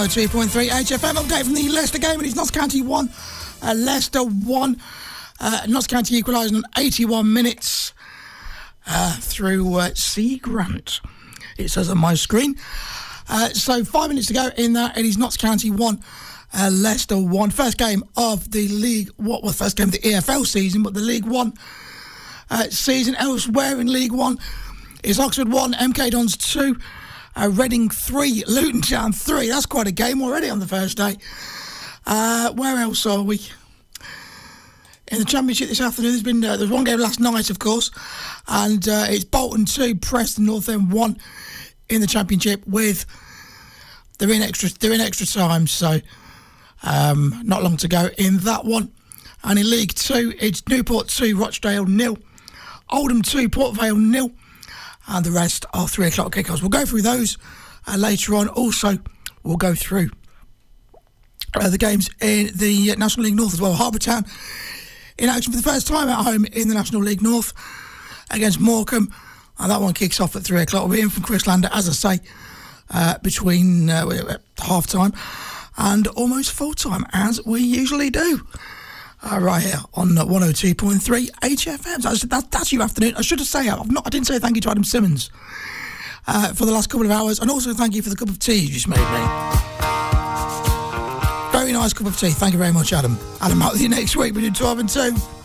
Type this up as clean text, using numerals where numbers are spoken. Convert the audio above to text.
2.3 HFM update from the Leicester game, and it's Notts County 1, Leicester 1. Notts County equalising on 81 minutes through C. Grant, it says on my screen. So 5 minutes to go in that. It is Notts County 1, Leicester 1. First game of the League, first game of the EFL season, but the League 1 season. Elsewhere in League 1 is Oxford 1, MK Dons 2, Reading 3, Luton Town 3. That's quite a game already on the first day. Where else are we? In the Championship this afternoon, there's one game last night, of course, and it's Bolton 2, Preston North End 1 in the Championship. They're in extra time, so not long to go in that one. And in League 2, it's Newport 2, Rochdale 0, Oldham 2, Port Vale 0. And the rest are 3 o'clock kickoffs. We'll go through those later on. Also, we'll go through the games in the National League North as well. Harbour Town in action for the first time at home in the National League North against Morecambe. And that one kicks off at 3 o'clock. We'll be in from Chris Lander, as I say, between half-time and almost full-time, as we usually do. Right here on 102.3 HFM. That's your afternoon. I should have said I didn't say thank you to Adam Simmons for the last couple of hours, and also thank you for the cup of tea you just made me. Very nice cup of tea. Thank you very much, Adam. Adam, out with you next week. We do 12 and 2.